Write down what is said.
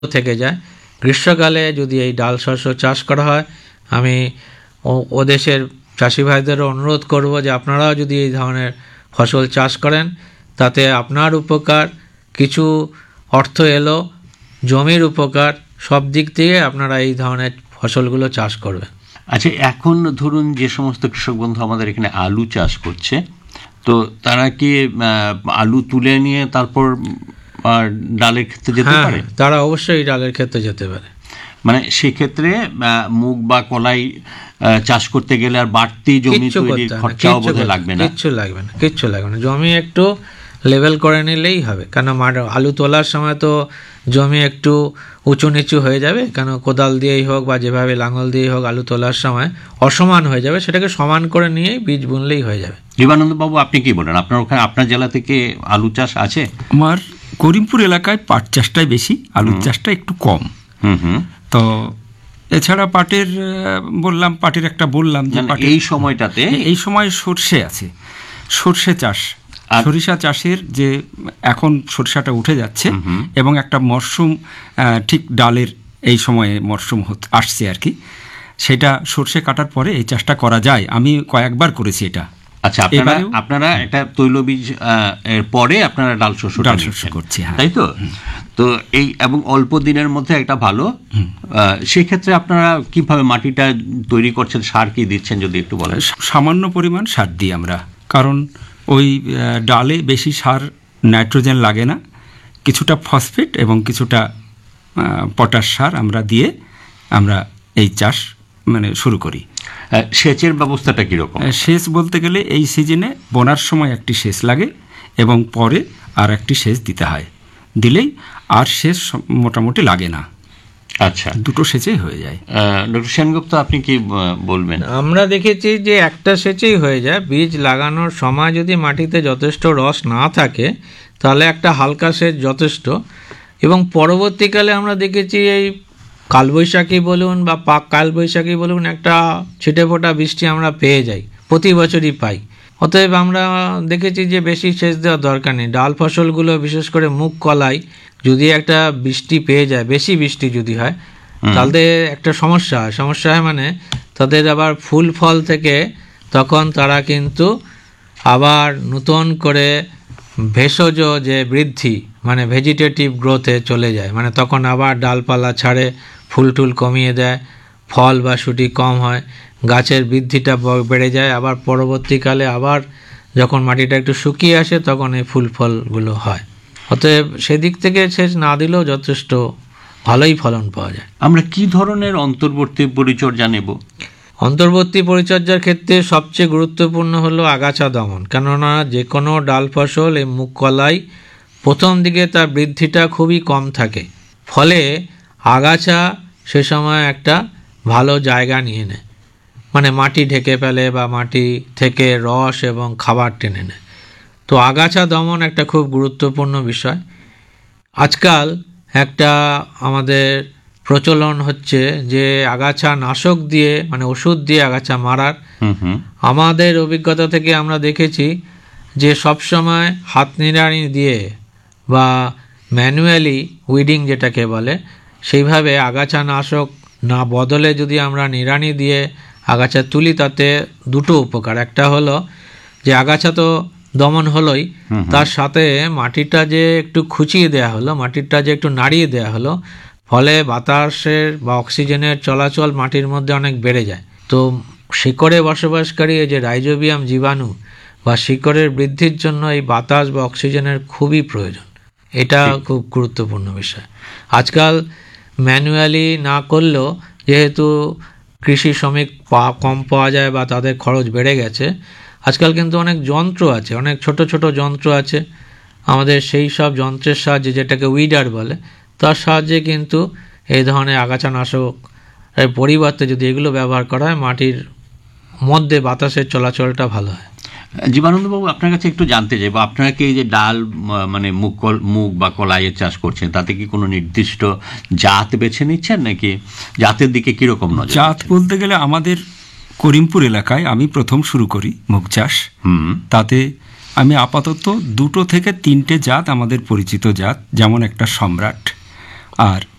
থেকে যায়। গ্রীষ্মকালে যদি এই ডাল শস্য চাষ করা হয়, আমি ও দেশের চাষি ভাইদেরও অনুরোধ করব যে আপনারাও যদি এই ধরনের ফসল চাষ করেন, তাতে আপনার উপকার, কিছু অর্থ এলো, জমির উপকার, সব দিক থেকে আপনারা এই ধরনের ফসলগুলো চাষ করবেন। আচ্ছা, এখন ধরুন যে সমস্ত কৃষক বন্ধু আমাদের এখানে আলু চাষ করছে, তো তারা কি আলু তুলে নিয়ে তারপর ডালের ক্ষেত্রে যেতে পারে? তারা অবশ্যই ডালের ক্ষেত্রে যেতে পারে। মানে সেক্ষেত্রে মুগ বা কলাই চাষ করতে গেলে আর বাড়তি জমি তৈরির খরচাও বোধহয় লাগবে না। কিচ্ছু লাগবে না। জমি একটু লেভেল করে নিলেই হবে, কেন আলু তোলার সময় তো জমি একটু উঁচু নিচু হয়ে যাবে, কেন কোদাল দিয়েই হোক বা যেভাবে লাঙল দিয়েই হোক আলু তোলার সময় অসমান হয়ে যাবে, সেটাকে সমান করে নিয়েই বীজ বুনলেই হয়ে যাবে। জীবানন্দ বাবু, আপনি কি বলেন? আপনার ওখানে, আপনার জেলা থেকে আলু চাষ আছে? আমার করিমপুর এলাকায় পাট চাষটাই বেশি, আলুর চাষটা একটু কম। তো এছাড়া পাটের একটা বললাম যে এই সময়টাতে, এই সময় সর্ষে আছে, সর্ষে চাষ, সরিষা চাষের যে এখন সরিষাটা উঠে যাচ্ছে এবং একটা মরশুম, ঠিক ডালের এই সময়ে মরশুম আসছে আর কি, সেটা সর্ষে কাটার পরে এই চাষটা করা যায়। আমি কয়েকবার করেছি এটা। আচ্ছা, আপনারা একটা তৈলবীজ এর পরে আপনারা ডাল শস্য করছি, তাই তো? তো এই এবং অল্প দিনের মধ্যে একটা ভালো, সেই ক্ষেত্রে আপনারা কিভাবে মাটিটা তৈরি করছেন, সার কি দিচ্ছেন যদি একটু বলেন? সামান্য পরিমাণ সার দিই আমরা, কারণ ওই ডালে বেশি সার, নাইট্রোজেন লাগে না, কিছুটা ফসফেট এবং কিছুটা পটাশ সার আমরা দিয়ে আমরা এই চাষ শুরু করি। সেচের ব্যবস্থাটা কীরকম? সেচ বলতে গেলে এই সিজনে বোনার সময় একটি সেচ লাগে এবং পরে আর একটি সেচ দিতে হয়, দিলেই আর সেচ মোটামুটি লাগে না। আচ্ছা, দুটো সেচেই হয়ে যায়। ডক্টর সেনগুপ্ত, আপনি কি বলবেন? আমরা দেখেছি যে একটা সেচেই হয়ে যায়। বীজ লাগানোর সময় যদি মাটিতে যথেষ্ট রস না থাকে তাহলে একটা হালকা সেচ যথেষ্ট, এবং পরবর্তীকালে আমরা দেখেছি এই কালবৈশাখী বলুন বা কালবৈশাখী বলুন, একটা ছিটে ফোটা বৃষ্টি আমরা পেয়ে যাই, প্রতি বছরই পাই। অতএব আমরা দেখেছি যে বেশি সেচ দেওয়ার দরকার নেই। ডাল ফসলগুলো, বিশেষ করে মুগ কলাই, যদি একটা বৃষ্টি পেয়ে যায়, বেশি বৃষ্টি যদি হয়, তাহলে একটা সমস্যা হয়, মানে তাদের আবার ফুল ফল থেকে তখন তারা কিন্তু আবার নতুন করে ভেষজ যে বৃদ্ধি, মানে ভেজিটেটিভ গ্রোথে চলে যায়, মানে তখন আবার ডালপালা ছাড়ে, ফুল টুল কমিয়ে দেয়, ফল বা শুটি কম হয়, গাছের বৃদ্ধিটা বেড়ে যায়, আবার পরবর্তীকালে আবার যখন মাটিটা একটু শুকিয়ে আসে তখন এই ফুল ফলগুলো হয়। অতএব সেদিক থেকে সেচ না দিলেও যথেষ্ট ভালোই ফলন পাওয়া যায়। আমরা কি ধরনের অন্তর্বর্তী পরিচর্যা নেব? অন্তর্বর্তী পরিচর্যার ক্ষেত্রে সবচেয়ে গুরুত্বপূর্ণ হলো আগাছা দমন, কেননা যে কোনো ডাল ফসল, এই মুগ কলাই প্রথম দিকে তার বৃদ্ধিটা খুবই কম থাকে, ফলে আগাছা সে সময় একটা ভালো জায়গা নিয়ে নেয়, মানে মাটি ঢেকে ফেলে বা মাটি থেকে রস এবং খাবার টেনে নেয়। তো আগাছা দমন একটা খুব গুরুত্বপূর্ণ বিষয়। আজকাল একটা আমাদের প্রচলন হচ্ছে যে আগাছা নাশক দিয়ে, মানে ওষুধ দিয়ে আগাছা মারার। আমাদের অভিজ্ঞতা থেকে আমরা দেখেছি যে সবসময় হাত নিড়ানি দিয়ে বা ম্যানুয়ালি উইডিং যেটাকে বলে, সেইভাবে আগাছা নাশক না বদলে যদি আমরা নিড়ানি দিয়ে আগাছা তুলি, তাতে দুটো উপকার। একটা হলো যে আগাছা তো দমন হলোই, তার সাথে মাটিটা যে একটু খুঁচিয়ে দেওয়া হলো, মাটিটা যে একটু নাড়িয়ে দেওয়া হলো, ফলে বাতাসের বা অক্সিজেনের চলাচল মাটির মধ্যে অনেক বেড়ে যায়। তো শিকড়ে বসবাসকারী এই যে রাইজোবিয়াম জীবাণু বা শিকড়ের বৃদ্ধির জন্য এই বাতাস বা অক্সিজেনের খুবই প্রয়োজন। এটা খুব গুরুত্বপূর্ণ বিষয়। আজকাল ম্যানুয়ালি না করলেও, যেহেতু কৃষি শ্রমিক কম পাওয়া যায় বা তাদের খরচ বেড়ে গেছে, আজকাল কিন্তু অনেক যন্ত্র আছে, অনেক ছোট ছোট যন্ত্র আছে আমাদের, সেই সব যন্ত্রের সাহায্যে, যেটাকে উইডার বলে, তার সাহায্যে কিন্তু এই ধরনের আগাছানাশক এর পরিবর্তে যদি এগুলো ব্যবহার করা হয়, মাটির মধ্যে বাতাসের চলাচলটা ভালো হয়। জীবানন্দবাবু, আপনার কাছে একটু জানতে চাইবো, আপনারা কি এই যে ডাল, মানে মুগ বা কলাইয়ের চাষ করছেন, তাতে কি কোনো নির্দিষ্ট জাত বেছে নিচ্ছেন, নাকি জাতের দিকে কীরকম নজর? জাত বলতে গেলে আমাদের করিমপুর এলাকায় আমি প্রথম শুরু করি মুগ চাষ। তাতে আমি আপাতত 2 থেকে 3টে জাত আমাদের পরিচিত জাত, যেমন একটা সম্রাট, আর